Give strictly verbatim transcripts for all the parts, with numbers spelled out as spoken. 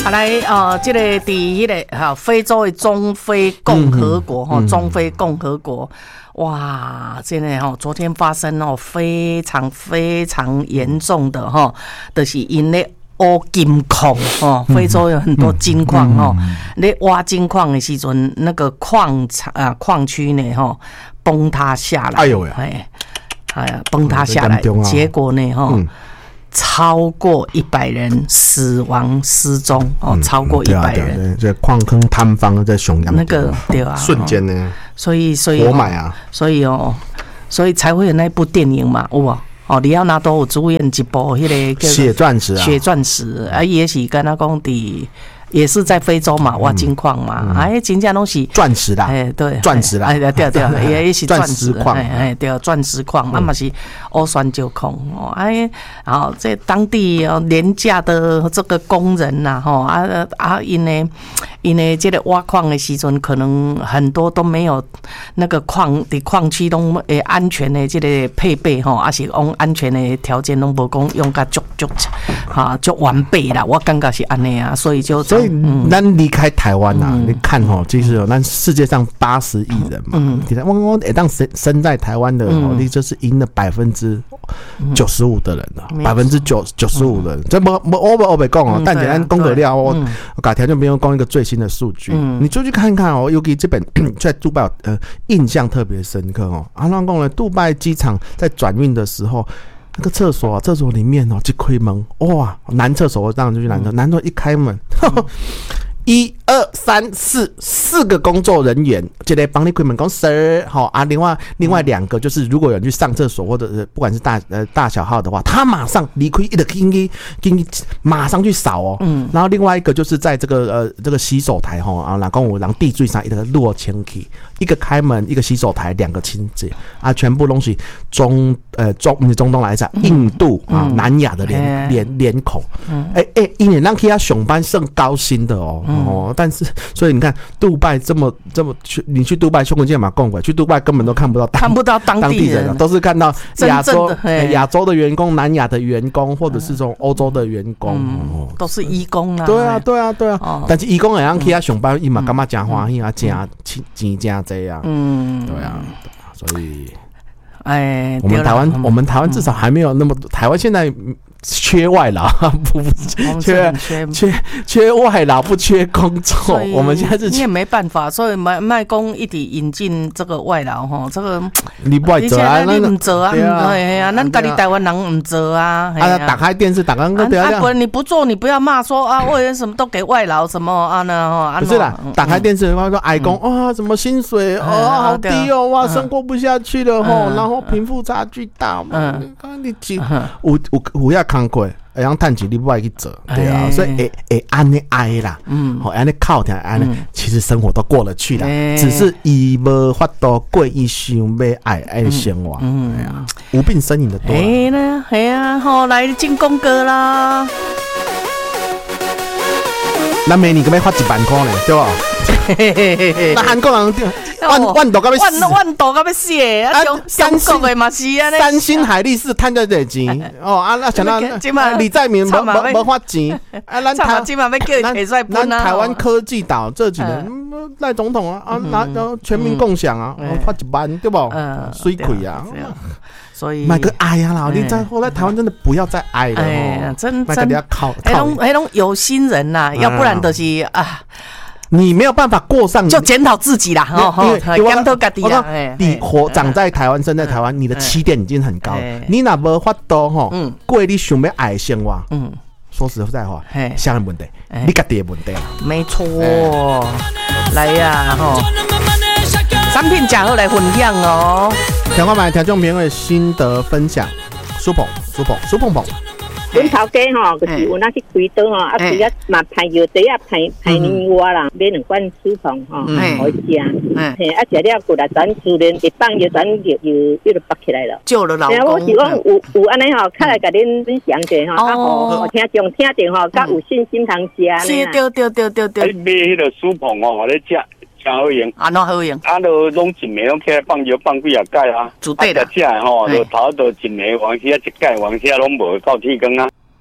啊来呃，这个伫迄个哈非洲的中非共和国哈、嗯，中非共和国，哇，真的哈，昨天发生哦非常非常严重的哈，就是因咧挖金矿哦，非洲有很多金矿哦，咧挖金矿的时阵，那个矿场啊矿区呢哈崩塌下来， 哎呦喂， 哎哎呀崩塌下来，结果呢哈。嗯超过一百人死亡失踪哦，嗯、超过一百人。 这矿坑坍方在熊阳那个对啊， 瞬间呢， 所以所以活埋啊， 所以哦，所以才会有那部电影嘛，有无？哦，里奥纳多有主演一部迄个血钻石啊， 血钻石啊，也是跟他讲的。也是在非洲嘛，挖金矿嘛，嗯、哎，真正拢是钻石啦， 哎，对， 钻石啦， 哎，对对，也也是钻石矿， 哎哎，对，钻石矿，啊嘛是欧酸石矿哦，哎，然后在当地哦廉价的这个工人呐，吼啊啊，因为因为这个挖矿的时阵，可能很多都没有那个矿的矿区拢诶安全的这个配备吼，啊是讲安全的条件拢无讲用甲足足哈足完备啦，我感觉是安尼啊，所以就所以咱离开台湾啊，嗯、你看吼，其实咱世界上八十亿人嘛，嗯，我我诶，当生生在台湾的哦，你就是赢了百分之九十五的人了，百分之九九十五的人，这不不我不我不讲哦，但简单公格料，我改条件不用讲一个最新的数据，你出去看看哦，尤其这本在杜拜呃印象特别深刻哦，阿浪讲呢，杜拜机场在转运的时候。那个厕所、啊，厕所里面哦，一开门，哇，男厕所我当然就去男厕，男厕一开门，呵呵一二三四四个工作人员，这个帮你开门讲 sir 好啊，另外另外两个就是如果有人去上厕所或者是不管是大呃大小号的话，他马上离开一个进去进去马上去扫哦，嗯，然后另外一个就是在这个呃这个洗手台吼啊，然后我让地最上一个落清去，一个开门一个洗手台两个清洁啊，全部东西中呃中不是中东来讲，印度啊、嗯、南亚的脸脸脸孔，哎哎，因为让其他上班算高薪的哦。哦，但是所以你看，杜拜这么这么去，你去杜拜去过见嘛？共轨去杜拜根本都看不到看不到当地人， 人都是看到亚洲亚洲的员工、南亚的员工，或者是从欧洲的员工， 嗯哦、都是义工啊。 对啊，对啊，对啊。哦、但是义工也让其他上班，伊嘛干嘛真欢喜啊，真钱真这样。嗯，对啊，所以， 哎， 我们台湾，我们台湾至少还没有那么多，台湾现在。缺外劳，不不缺缺缺缺外劳，不缺工作。我们现在是你也没办法，所以卖卖工一直引进这个外劳哈，这个你不爱做啊， 你唔做啊，对啊，咱家己台湾人唔做啊。 啊，打开电视，打开对啊，不然你不做，你不要骂说啊，为什么都给外劳什么啊呢？ 不是啦，打开电视的话说，哎公哇，什么薪水哦好低哦，哇，生活不下去了吼，然后贫富差距大嘛，你几有有有要。看过，会让趁钱你不爱去做，对啊，所以会会安尼爱啦，嗯，好安尼靠听安尼，其实生活都过得去啦，只是伊无法度过伊想要爱爱的生活，嗯，哎呀，无病呻吟的多。 哎呢，哎呀，好来进攻歌啦， 咱每年咁要发一万块呢，对吧？那韩国人万万度到要死， 万万度到要死啊！中中国的嘛是啊， 山新海力士赚到这钱哦啊！那想到李在明无无无发钱啊！咱台今晚要叫他退赛咱台湾科技岛这几年赖总统啊啊拿全民共享啊，发一万对不？水亏啊！ 所以买个哀呀啦！你在后来台湾真的不要再哀了哦， 真真要靠那种那种有心人呐，要不然就是啊。 你没有办法过上， 就检讨自己啦，哦，检讨自己啦。 你活长在台湾，生在台湾，你的起点已经很高，你哪无法度吼过你想要爱的生活？嗯，说实在话，啥问题？你家己的问题啦。 没错，来呀，吼，产品假后来分享哦。 听我们听众朋友的心得分享，苏鹏，苏鹏，苏鹏鹏。 阮头家吼，就是有那去开刀吼，啊，伊啊嘛排药底啊排排年外啦，买两罐舒鹏吼，好食。嘿，啊食了过来转自然一放药转药又又就拔起来了。 救了老公。 我是讲有有安尼吼，较来甲恁分享者吼，啊吼，听众听着吼，较有信心通食安尼。 是，对对对对对。 买迄个舒鹏吼，互你食。真好用， 啊，哪好用？ 啊，都拢一暝拢起来放药放几啊盖啊， 煮对的。 食吼，就头都一暝，往时啊一盖，往时啊拢无到天光啊。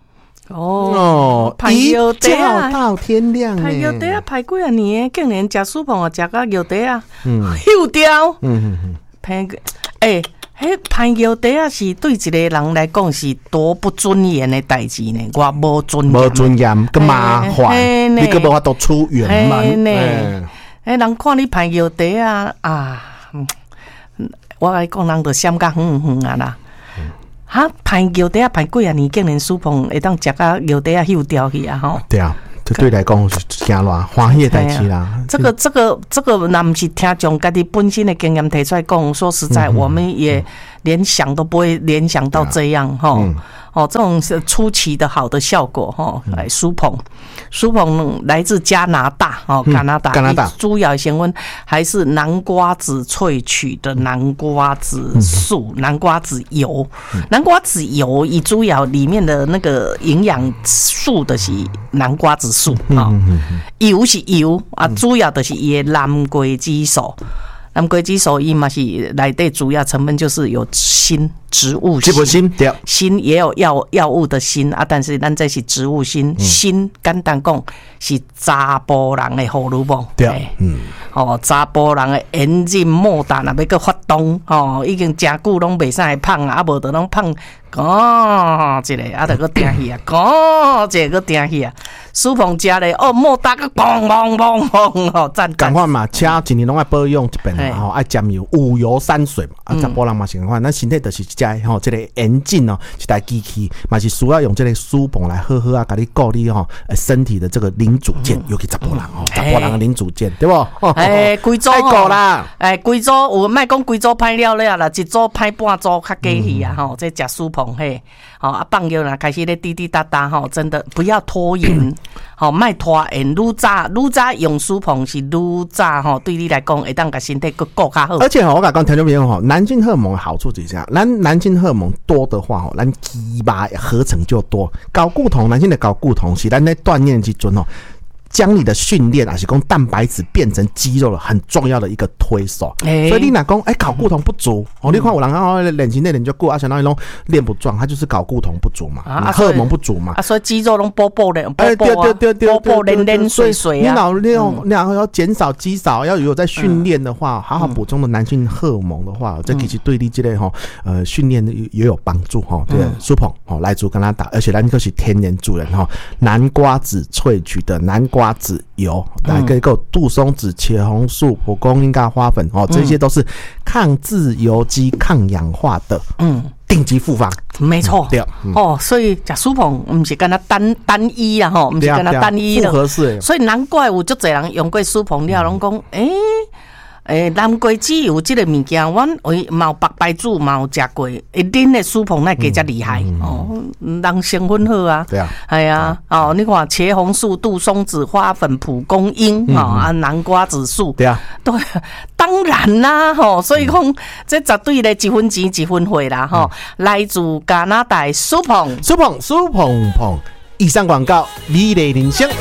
哦，一觉到天亮呢， 排药袋啊，排几啊年，竟然食苏碰啊，食到药袋啊，休掉，嗯嗯嗯，排个，诶。迄排药袋啊，是对一个人来讲是多不尊严的代志呢。我无尊严， 无尊严，个麻烦，你个无法度出远门。 诶，诶，人看你排药袋啊啊，我来讲，人就闪甲远远啊啦。哈，排药袋啊，排几啊年，竟然苏碰会当食到药袋啊，休掉去啊吼。 对啊。这对来讲是真乱欢喜的代志啦。 这个、这个、这个，那不是听众家己本身的经验提出来讲。说实在，我们也连想都不会联想到这样哈。哦，这种是出奇的好的效果哈。来，苏鹏，苏鹏来自加拿大哦，加拿大， 加拿大主要成分还是南瓜子萃取的南瓜子素、南瓜子油。南瓜子油以主要里面的那个营养素的是南瓜子素啊，油是油啊，主要的是伊的蓝桂激素。蓝桂激素伊嘛是内底主要成分就是有锌，植物锌，锌也有药药物的锌啊，但是咱这是植物锌，锌简单讲是查甫人的荷尔蒙，对，嗯，哦，查甫人的炎症末端啊，要搁发动，哦，已经真久拢袂使胖啊，啊无就拢胖，哦，一个啊，就搁定去啊，哦，一个搁定去啊。苏鹏食咧，哦，莫打个砰砰砰砰哦，赞！ 赶快嘛，车一年拢爱保养一遍，然后爱沾油，五油三水嘛。啊，查甫人嘛是共款，咱身体就是一只吼，这个眼镜哦，一台机器，嘛是需要用这个苏鹏来好好啊，甲你顾你吼身体的这个零组件，尤其查甫人吼，查甫人的零组件，对不？ 哎，规组哦啦，哎，规组有莫讲规组歹了了啦，一组歹半组较假去啊吼，这食苏鹏嘿，好啊，放药啦，开始咧滴滴答答吼，真的不要拖延。好，卖拖延，愈早愈早用苏鹏是愈早吼，对你来讲会当甲身体更顾较好。 而且吼，我甲讲听众朋友吼，男性荷尔蒙的好处是这样，咱男性荷尔蒙多的话吼，咱肌肉合成就多。睾固酮，男性的睾固酮是咱在锻炼之阵吼。将你的训练啊，是讲蛋白质变成肌肉了，很重要的一个推手。欸、所以你哪讲，哎、欸，睾固酮不足，哦，你看有人啊，练习内练就过，啊，相当于拢练不壮，他就是睾固酮不足嘛，啊、荷尔蒙不足嘛， 啊，所以肌肉拢波波的， 哎，对对对对， 波波连连水水啊。 你老练，你然后要减少肌少，要有在训练的话，好好补充的男性荷尔蒙的话，这其实对你这类哈，呃，训练也有帮助哈。对，苏鹏哦，来自加拿大，而且咱这是天然主人哈，南瓜子萃取的南瓜。瓜子油，来个个杜松子、茄红素、蒲公英跟花粉哦，这些都是抗自由基、抗氧化的，嗯，顶级复方。 没错，对、嗯、哦，所以食苏鹏不是跟他单单一啦吼，不是跟他单一的， 复合式。所以难怪有足侪人用过苏鹏了，拢讲诶。诶，南瓜子有这个物件，阮为嘛有白白煮，嘛有食过。诶，恁的苏鹏那加遮厉害、嗯、哦，人成分好啊。 对啊， 系啊，哦，你看茄红素、杜松子、花粉、蒲公英，嗯、哦啊，南瓜子素。 对啊， 对，当然啦，吼、哦，所以讲、嗯、这绝对咧一分钱一分货啦，吼、嗯。来自加拿大苏鹏， 苏鹏，苏鹏鹏。以上广告，美丽人生。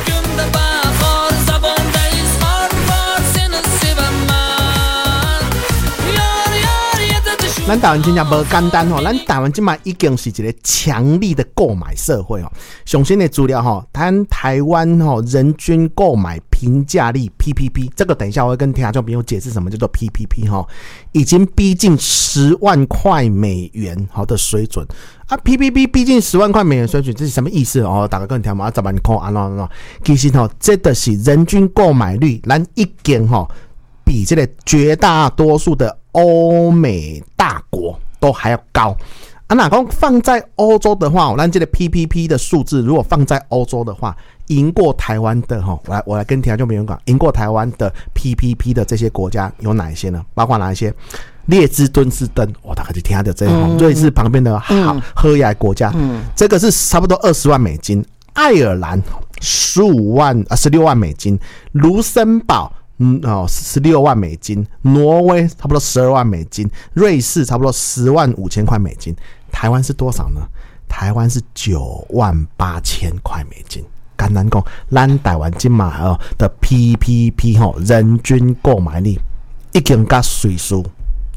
咱台湾真正无简单吼，咱台湾今嘛已经是一个强力的购买社会哦。上新的资料吼，咱台湾吼人均购买平价力 P P P， 这个等一下我会跟听众朋友解释什么叫做 P P P 哈，已经逼近十万块美元好的水准啊 ！P P P 逼近十万块美元水准，这是什么意思哦？大家跟听嘛，十万块安怎安怎？其实吼，这的是人均购买率，咱已经吼比这个绝大多数的欧美大国都还要高啊！哪讲放在欧洲的话，咱这个 P P P 的数字，如果放在欧洲的话，赢过台湾的哈，我来我来跟听众朋友讲，赢过台湾的 P P P 的这些国家有哪一些呢？包括哪一些？列支敦士登，我、哦、大概就听到这种，瑞士旁边的好喝雅国家，嗯，这个是差不多二十万美金。爱尔兰十五万啊，十六万美金。卢森堡。嗯哦，十六万美金，挪威差不多十二万美金，瑞士差不多十万五千块美金，台湾是多少呢？台湾是九万八千块美金。简单讲，咱台湾今嘛哦的 P P P 吼，人均购买力已经跟瑞士差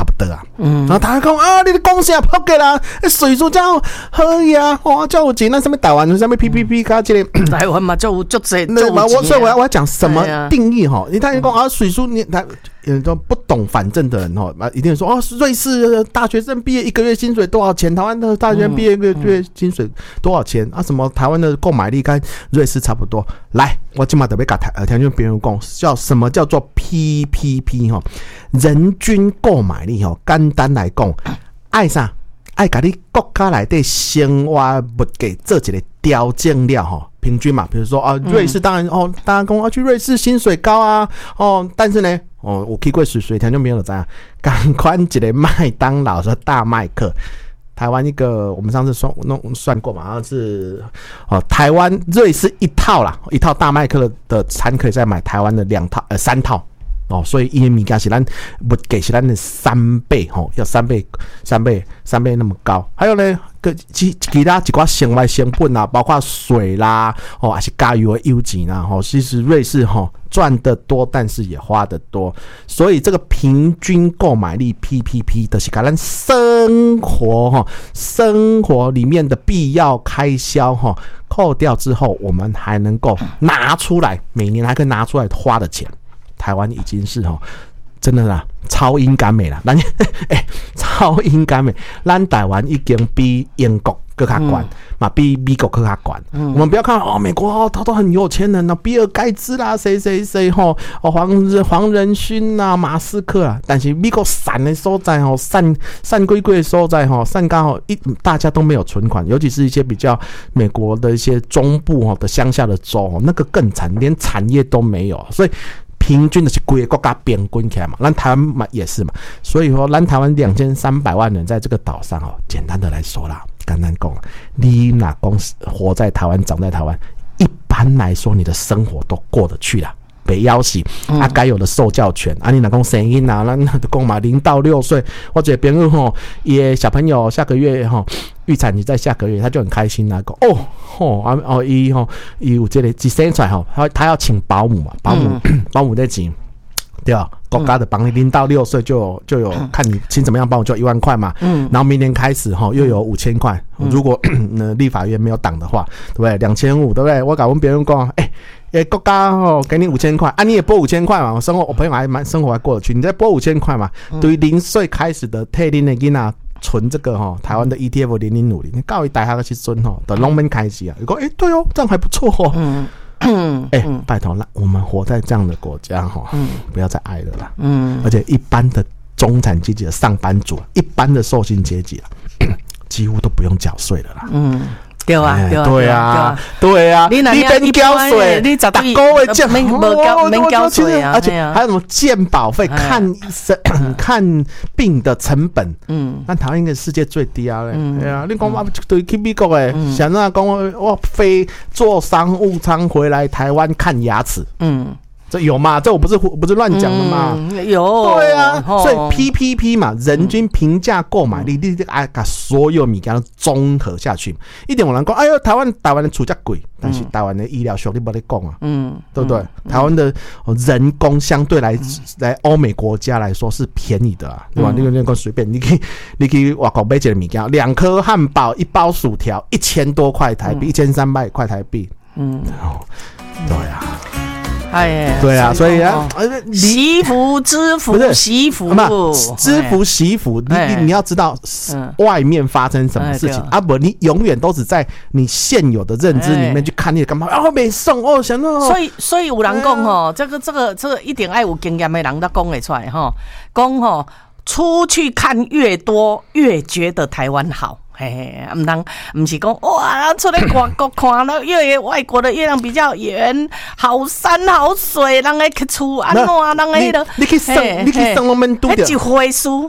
差不多啊。嗯，然后他讲啊，你的贡献扑给啦，水数叫可以啊，哇，叫有钱，那上面台湾上面 P P P 卡这里， 台湾嘛就就这， 那我所以我要我要讲什么定义哈？你他讲啊，水数你他。有种不懂反正的人哦，一定说哦，瑞士大学生毕业一个月薪水多少钱？台湾的大学生毕业一个月薪水多少钱？啊，什么台湾的购买力跟瑞士差不多？来，我今嘛特别讲台呃，听别人讲叫什么叫做 P P P 哈？人均购买力哈，简单来讲，爱啥？爱把你国家内的生活物价做一个调整了哈，平均嘛，比如说啊，瑞士当然哦，大家讲要去瑞士薪水高啊，哦，但是呢。哦，我去过水水田就没有了，这样。赶快一个麦当劳和大麦克，台湾一个我们上次算弄算过嘛，好像是哦，台湾瑞士一套啦，一套大麦克的餐可以再买台湾的两套呃三套哦，所以因为物价是咱物价是咱的三倍吼，要三倍三倍三倍那么高。还有呢，其其他几寡生活成本啊，包括水啦，哦，还是加油的油钱啦，吼，其实瑞士吼。赚得多，但是也花得多，所以这个平均购买力 P P P 的是把咱生活哈，生活里面的必要开销哈扣掉之后，我们还能够拿出来，每年还可以拿出来花的钱，台湾已经是哈。真的啦，超英赶美啦，咱哎，超英赶美，咱台湾已经比英国更加管，嘛、嗯、比美国更加管。嗯、我们不要看哦，美国哦，他都很有钱人啊，比尔盖茨啦，谁谁谁吼，哦黄黄仁勋啦，马斯克啦，但是美国散的所在吼，散散归归的所在吼，散刚好一大家都没有存款，尤其是一些比较美国的一些中部吼的乡下的州，那个更惨，连产业都没有，所以。平均的是规个国家平均起来嘛，咱台湾嘛也是嘛，所以说咱台湾两千三百万人在这个岛上哦，简单的来说啦，简单讲，你哪公活在台湾，长在台湾，一般来说你的生活都过得去啦。北要死啊，该有的受教权、嗯、啊，你哪讲生囡啊，咱讲嘛，零到六岁，或者朋友吼，也小朋友下个月吼预产期在下个月，他就很开心啦，讲哦吼啊哦伊吼伊有这个一生出来吼，他他要请保姆嘛，保姆、嗯、保姆在请。对吧？国家的帮你零到六岁就有就有看你请怎么样帮我就一万块嘛，嗯，然后明年开始哈又有五千块，如果呢立法院没有挡的话，对不对？两千五，对不对？我敢问别人讲，哎、欸，哎、欸、国家哦给你五千块啊，你也拨五千块嘛，我生活我朋友还蛮生活还过得去，你再拨五千块嘛，对于零岁开始的特定的囡仔存这个哈台湾的 E T F 零零五零，你告一大下个去存哈的农民开始啊，你讲哎对哦，这样还不错哦。嗯嗯，哎、欸，拜托，我们活在这样的国家哈，嗯，不要再爱了啦，嗯，而且一般的中产阶级的上班族，一般的受薪阶级几乎都不用缴税了啦，嗯。 对啊，对啊， 对啊，对啊，你免缴税，你十个月缴免缴免缴税啊，而且还有什么健保费、看医生、看病的成本，嗯，咱台湾应该世界最低啊嘞，对啊，你讲我对去美国诶，想那讲我我飞坐商务舱回来台湾看牙齿，嗯。这有嘛？这我不是不是乱讲的嘛、 嗯？有， 对啊，哦、所以 P P P 嘛，人均平价购买力，你爱把所有米给它综合下去。一点我能讲，哎呦，台湾台湾的厝价贵，但是台湾的医疗效率不得讲啊，嗯，对不对？嗯、台湾的人工相对来、嗯、来欧美国家来说是便宜的啊，对吧？你那个随便，你可以你可以外国买一个米给两颗汉堡，一包薯条，一千多块台币，一千三百块台币，嗯，对啊。 哎， 对啊，所以啊， 惜福知福，惜福知福惜福，你你你要知道外面发生什么事情啊，不，你永远都只在你现有的认知里面去看你的干嘛啊，没送哦，想到， 所以所以有人讲吼，这个这个这个一定要有经验的人都讲得出来哈，讲吼出去看越多，越觉得台湾好。嘿嘿，唔通唔是讲哇，出来外国看了越外国的月亮比较圆，好山好水，人个去厝安怎，人个迄个， 你去算，你去算我们拄着， 一回事。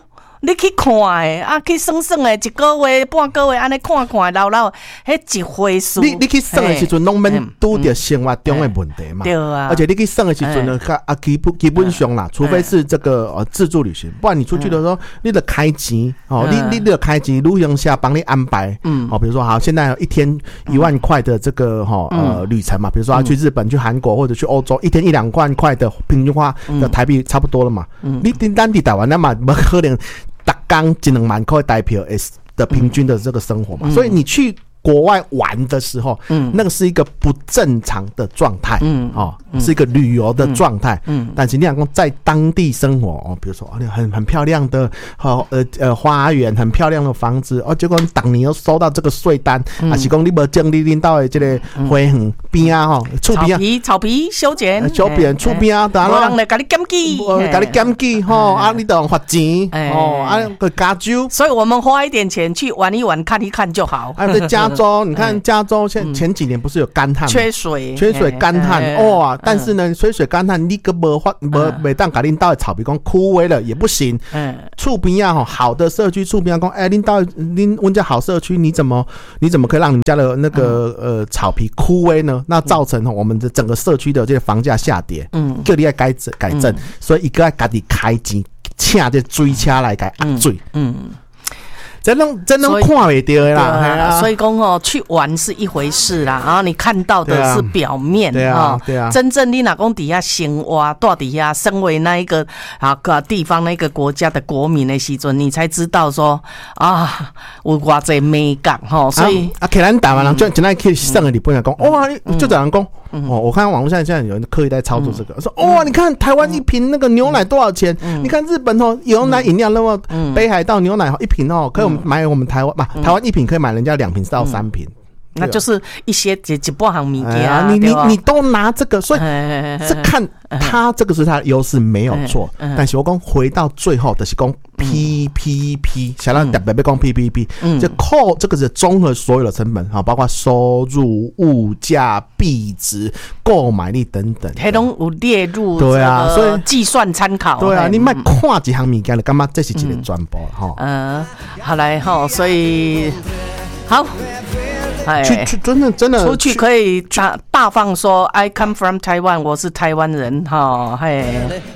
你去看诶，啊，去算算诶，一个月、半个月安尼看看，捞捞，迄一回数。 你你去算诶时阵，拢免拄着生活中诶问题嘛。 对啊。 而且你去算诶时阵呢，啊基本基本上啦，除非是这个呃自助旅行，不然你出去的时候，你得开钱哦，你你得开钱，旅行社帮你安排。嗯。哦，比如说好，现在一天一万块的这个哈呃旅程嘛，比如说要去日本、去韩国或者去欧洲，一天一两万块的平均花的台币差不多了嘛。嗯。你订单地台湾那嘛，不可能。打刚一两万块台票的平均的这个生活嘛，嗯、所以你去国外玩的时候，嗯，那个是一个不正常的状态，嗯，哦，嗯、是一个旅游的状态，嗯，但是你讲在当地生活哦，比如说哦，很很漂亮的哦呃呃花园，很漂亮的房子，哦，结果你当年又收到这个税单，嗯、啊，是讲你无整理领导的这个花园边啊，吼，厝边啊，草皮草皮修剪， 修剪厝边啊，当然，无人来甲你检举， 甲你检举吼，啊，你得罚钱，哦，啊个加州， 所以我们花一点钱去玩一玩，看一看就好， 啊，在加州，你看加州现前几年不是有干旱， 缺水， 缺水干旱，哇！但是呢，缺水干旱，你个无法无每当甲恁岛的草皮讲枯萎了也不行。嗯，厝边啊，好的社区厝边讲，哎，恁岛恁阮家好社区，你怎么你怎么可以让你们家的那个呃草皮枯萎呢？那造成我们的整个社区的这个房价下跌。嗯，叫你要改正改正，所以一个要家己开钱，请这水车来改压水。嗯。真能真能看袂到的啦， 啊、所以讲哦，去玩是一回事啦，然后你看到的是表面， 对啊，对啊， 真正你哪讲底下生活，到底下身为那一个啊个地方那个国家的国民的时阵，你才知道说啊，有偌济美感吼，所以啊，可能台湾人就现在去上个日本人讲，哇，就这样讲。哦，我看网络上现在有人刻意在操作这个，说哇，你看台湾一瓶那个牛奶多少钱？你看日本哦，牛奶饮料那么北海道牛奶一瓶哦，可以买我们台湾吧？台湾一瓶可以买人家两瓶到三瓶。 那就是一些一一半行物件啊， 你你你都拿这个，所以是看他这个是他的优势没有错，但是我讲回到最后的是讲 P P P， 想让特别别讲 P P P， 就扣这个是综合所有的成本哈，包括收入、物价、币值、购买力等等， 它都有列入对啊，所以计算参考。 对啊，你卖看几行物件了，干嘛这是一个转播哈？ 嗯，好来哈，所以好。 去去真的真的出去可以大大放说 I come from Taiwan， 我是台湾人哈，嘿。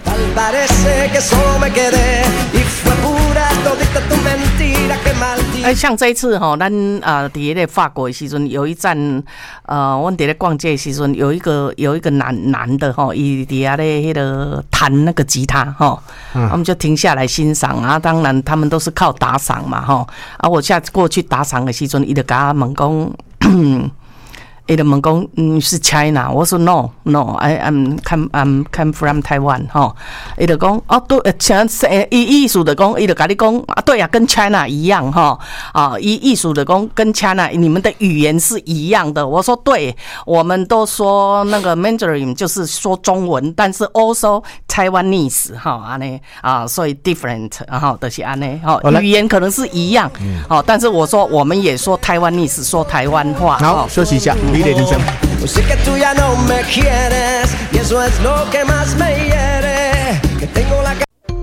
哎，像这一次哈，咱啊，伫咧法国的时阵，有一站，呃，我伫咧逛街的时阵，有一个有一个男男的哈，伊伫下咧迄个弹那个吉他哈，嗯、我们就停下来欣赏啊。当然，他们都是靠打赏嘛哈。啊，我下次过去打赏的时阵，伊就甲我问讲。伊就问讲，嗯，是 China， 我说 no no，I am come I'm come from Taiwan 哈，伊就讲哦对，像伊意思的讲，伊就跟你讲啊，对啊，跟 China 一样哈，啊，伊意思的讲跟 China 你们的语言是一样的，我说对，我们都说那个 Mandarin 就是说中文，但是 also Taiwanese 哈安尼啊，所以 different 哈，就是安尼哈，语言可能是一样，好，但是我说我们也说 Taiwanese 说台湾话， 好，休息一下。Sé que tú ya no me quieres y eso es lo que más me hiere. Que tengo la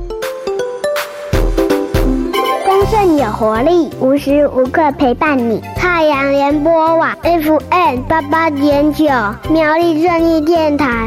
丰盛有活力，无时无刻陪伴你。太阳联播网 F M 八八点九，苗栗正义电台。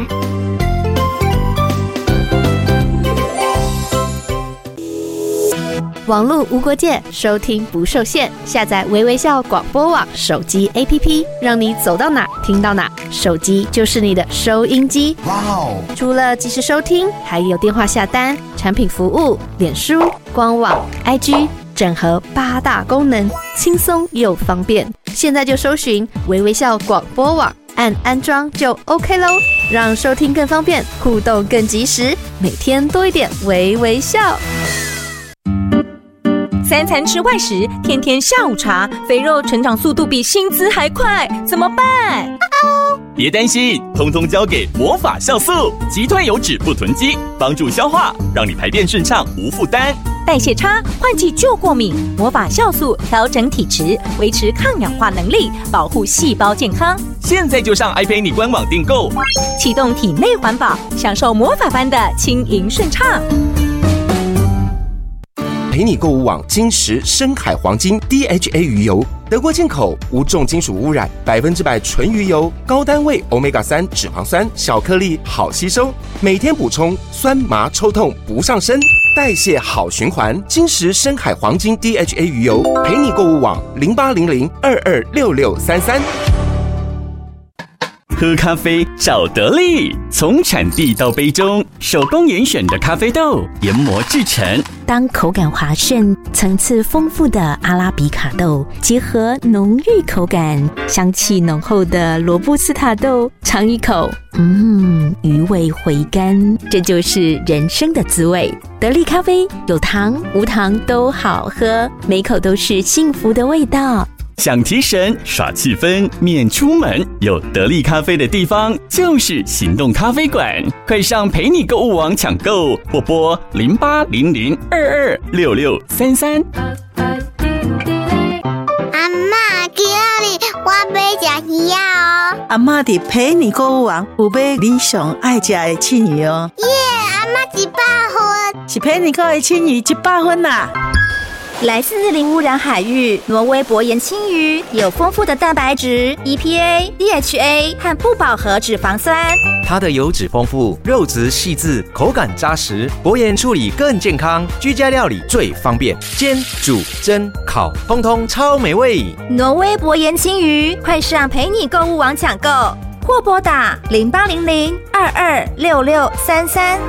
网络无国界，收听不受限。下载微微笑广播网手机 A P P， 让你走到哪听到哪，手机就是你的收音机。哇哦！除了即时收听，还有电话下单、产品服务、脸书、官网、I G， 整合八大功能，轻松又方便。现在就搜寻微微笑广播网，按安装就 OK 咯，让收听更方便，互动更及时，每天多一点微微笑。 三餐吃外食，天天下午茶，肥肉成长速度比薪资还快，怎么办？ 别担心，通通交给魔法酵素，击退油脂不囤积，帮助消化，让你排便顺畅无负担。 代谢差，换季就过敏，魔法酵素调整体质，维持抗氧化能力，保护细胞健康。 现在就上 iPay 官网订购， 启动体内环保，享受魔法般的轻盈顺畅。 陪你购物网金石深海黄金 D H A 鱼油，德国进口，无重金属污染，百分之百纯鱼油，高单位 欧米伽三 脂肪酸，小颗粒，好吸收，每天补充，酸麻抽痛不上身，代谢好循环。金石深海黄金 D H A 鱼油，陪你购物网零八零零二二六六三三。 喝咖啡找得力，从产地到杯中，手工严选的咖啡豆研磨制成。 当口感滑顺、层次丰富的阿拉比卡豆结合浓郁口感、香气浓厚的罗布斯塔豆，尝一口，嗯，余味回甘，这就是人生的滋味。得力咖啡有糖无糖都好喝，每口都是幸福的味道。 想提神耍气氛免出门，有得力咖啡的地方就是行动咖啡馆，快上陪你购物网抢购，或拨零八零零二二六六三三。 阿嬷，今日我要吃鱼啊哦！ 阿嬷伫陪你购物网有买你上爱吃的青鱼哦。 耶，阿嬷一百分， 是陪你购的青鱼一百分啦。 来自零污染海域，挪威薄盐青鱼有丰富的蛋白质、E P A、D H A 和不饱和脂肪酸。 它的油脂丰富，肉质细致，口感扎实，薄盐处理更健康，居家料理最方便，煎、煮、蒸、烤，通通超美味。 挪威薄盐青鱼，快上陪你购物网抢购，或拨打零八零零二二六六三三。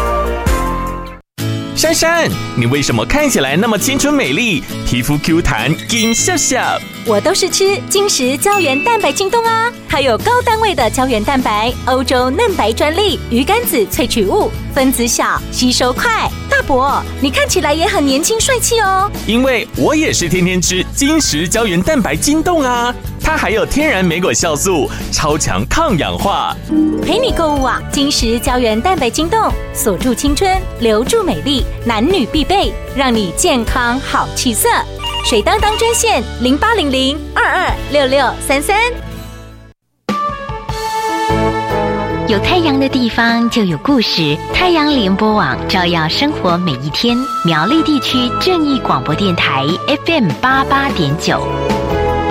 珊珊，你为什么看起来那么青春美丽，皮肤 Q 弹，金笑笑？ 我都是吃金石胶原蛋白晶冻啊，它有高单位的胶原蛋白，欧洲嫩白专利，鱼肝子萃取物，分子小，吸收快。大伯，你看起来也很年轻帅气哦。 因为我也是天天吃金石胶原蛋白晶冻啊，它还有天然莓果酵素，超强抗氧化。 陪你购物网金石胶原蛋白晶冻，锁住青春，留住美丽，男女必备，让你健康好气色。水当当专线零八零零二二六六三三。 有太阳的地方就有故事，太阳联播网照耀生活每一天。苗栗地区正义广播电台 F M 八八点九。